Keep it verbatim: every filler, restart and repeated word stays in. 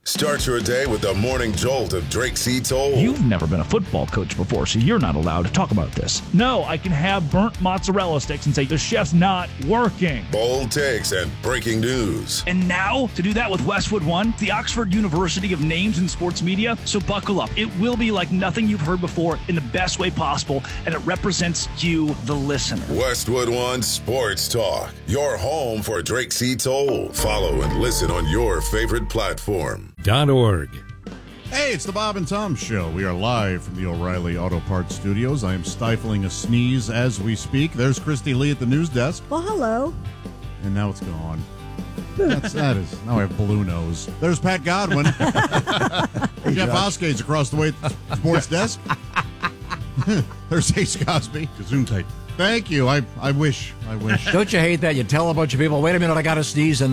Start your day with the morning jolt of Drake C. Toll. You've never been a football coach before, so you're not allowed to talk about this. No, I can have burnt mozzarella sticks and say the chef's not working. Bold takes and breaking news. And now, to do that with Westwood One, the Oxford University of names in sports media. So buckle up. It will be like nothing you've heard before in the best way possible, and it represents you, the listener. Westwood One Sports Talk, your home for Drake C. Toll. Follow and listen on your favorite platform. Dot org. Hey, it's the Bob and Tom Show. We are live from the O'Reilly Auto Parts Studios. I am stifling a sneeze as we speak. There's Christy Lee at the news desk. Well, hello. And now it's gone. That's, that is. Now I have blue nose. There's Pat Godwin. hey, Jeff Hoskate's across the way at the sports desk. There's Ace Cosby. Gesundheit. Thank you. I, I wish. I wish. Don't you hate that? You tell a bunch of people, wait a minute, I got to sneeze, and